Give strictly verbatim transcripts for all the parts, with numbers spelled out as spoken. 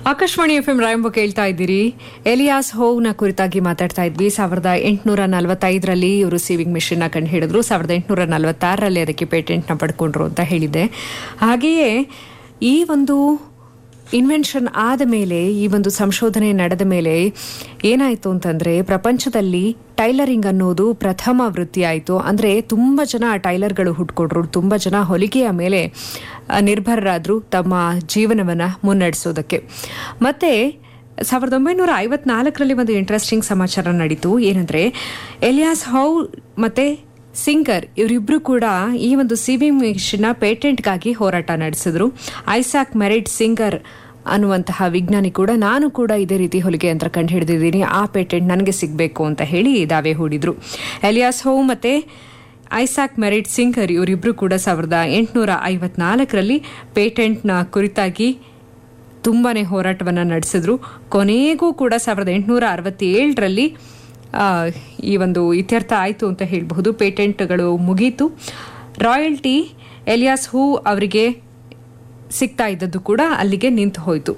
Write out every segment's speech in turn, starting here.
Akashvani F M ರಾಯಂಬ ಕೇಳ್ತಾ ಇದ್ದೀರಿ. Elias ಹೋವ್ನ ಕುರಿತಾಗಿ ಮಾತಾಡ್ತಾ ಇದ್ವಿ. ಸಾವಿರದ ಎಂಟುನೂರ ನಲವತ್ತೈದರಲ್ಲಿ ಇವರು ಸೀವಿಂಗ್ ಮಿಷನ್ ನ ಕಂಡು ಹಿಡಿದ್ರು. ಸಾವಿರದ ಎಂಟುನೂರ ನಲವತ್ತಾರರಲ್ಲಿ ಅದಕ್ಕೆ ಪೇಟೆಂಟ್ ನ ಪಡ್ಕೊಂಡ್ರು ಅಂತ ಹೇಳಿದೆ. ಹಾಗೆಯೇ ಈ ಒಂದು ಇನ್ವೆನ್ಷನ್ ಆದ ಮೇಲೆ, ಈ ಒಂದು ಸಂಶೋಧನೆ ನಡೆದ ಮೇಲೆ ಏನಾಯಿತು ಅಂತಂದರೆ, ಪ್ರಪಂಚದಲ್ಲಿ ಟೈಲರಿಂಗ್ ಅನ್ನೋದು ಪ್ರಥಮ ವೃತ್ತಿ ಆಯಿತು. ಅಂದರೆ ತುಂಬ ಜನ ಟೈಲರ್ಗಳು ಹುಟ್ಕೊಡ್ರು, ತುಂಬ ಜನ ಹೊಲಿಗೆಯ ಮೇಲೆ ನಿರ್ಭರರಾದರು ತಮ್ಮ ಜೀವನವನ್ನು ಮುನ್ನಡೆಸೋದಕ್ಕೆ. ಮತ್ತು ಸಾವಿರದ ಒಂಬೈನೂರ ಐವತ್ನಾಲ್ಕರಲ್ಲಿ ಒಂದು ಇಂಟ್ರೆಸ್ಟಿಂಗ್ ಸಮಾಚಾರ ನಡೀತು. ಏನಂದರೆ, ಎಲಿಯಾಸ್ ಹೋವ್ ಮತ್ತು ಸಿಂಗರ್ ಇವರಿಬ್ಬರು ಕೂಡ ಈ ಒಂದು ಸೀವಿಂಗ್ ಮಿಷನ್ನ ಪೇಟೆಂಟ್ಗಾಗಿ ಹೋರಾಟ ನಡೆಸಿದ್ರು. ಐಸಾಕ್ ಮೆರಿಟ್ ಸಿಂಗರ್ ಅನ್ನುವಂತಹ ವಿಜ್ಞಾನಿ ಕೂಡ, ನಾನು ಕೂಡ ಇದೇ ರೀತಿ ಹೊಲಿಗೆ ಯಂತ್ರ ಕಂಡು ಹಿಡಿದಿದ್ದೀನಿ, ಆ ಪೇಟೆಂಟ್ ನನಗೆ ಸಿಗಬೇಕು ಅಂತ ಹೇಳಿ ದಾವೆ ಹೂಡಿದ್ರು. ಎಲಿಯಾಸ್ ಹೋವ್ ಮತ್ತು ಐಸಾಕ್ ಮೆರಿಟ್ ಸಿಂಗರ್ ಇವರಿಬ್ಬರು ಕೂಡ ಸಾವಿರದ ಎಂಟುನೂರ ಐವತ್ನಾಲ್ಕರಲ್ಲಿ ಪೇಟೆಂಟ್ನ ಕುರಿತಾಗಿ ತುಂಬಾನೇ ಹೋರಾಟವನ್ನು ನಡೆಸಿದ್ರು. ಕೊನೆಗೂ ಕೂಡ ಸಾವಿರದ ಎಂಟುನೂರ ಅರವತ್ತೇಳರಲ್ಲಿ ಈ ಒಂದು ಇತ್ಯರ್ಥ ಆಯಿತು ಅಂತ ಹೇಳಬಹುದು. ಪೇಟೆಂಟ್ಗಳು ಮುಗೀತು. ರಾಯಲ್ಟಿ ಎಲಿಯಾಸ್ ಹೋವ್ ಅವರಿಗೆ ಸಿಗ್ತಾ ಇದ್ದದ್ದು ಕೂಡ ಅಲ್ಲಿಗೆ ನಿಂತು ಹೋಯಿತು.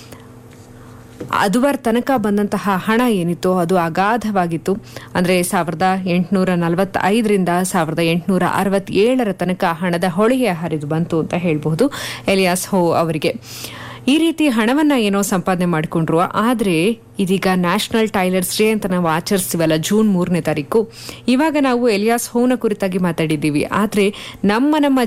ಅದುವರ ತನಕ ಬಂದಂತಹ ಹಣ ಏನಿತ್ತು ಅದು ಅಗಾಧವಾಗಿತ್ತು. ಅಂದರೆ ಸಾವಿರದ ಎಂಟುನೂರ ನಲವತ್ತೈದರಿಂದ ಸಾವಿರದ ಎಂಟುನೂರ ಅರವತ್ತೇಳರ ತನಕ ಹಣದ ಹೊಳೆಗೆ ಹರಿದು ಬಂತು ಅಂತ ಹೇಳಬಹುದು ಎಲಿಯಾಸ್ ಹೋವ್ ಅವರಿಗೆ. ಈ ರೀತಿ ಹಣವನ್ನು ಏನೋ ಸಂಪಾದನೆ ಮಾಡಿಕೊಂಡ್ರು. ಆದರೆ ಇದೀಗ ನ್ಯಾಷನಲ್ ಟೈಲರ್ಸ್ ಡೇ ಅಂತ ನಾವು ಆಚರಿಸ್ತೀವಲ್ಲ, ಜೂನ್ ಮೂರನೇ ತಾರೀಕು, ಇವಾಗ ನಾವು ಎಲಿಯಾಸ್ ಹೋವ್ನ ಕುರಿತಾಗಿ ಮಾತಾಡಿದ್ದೀವಿ. ಆದರೆ ನಮ್ಮ ನಮ್ಮ